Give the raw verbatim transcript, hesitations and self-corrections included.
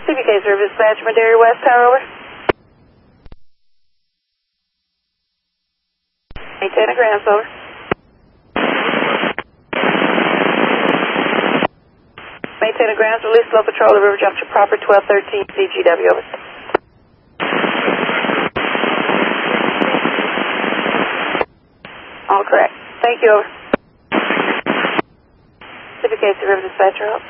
C B K Service Dispatch, Madera West Tower, over. Maintain a grounds, over. Maintain a grounds, release low patrol to River Junction proper, twelve thirteen C G W, over. All correct. Thank you, over. C B K River Dispatcher, over.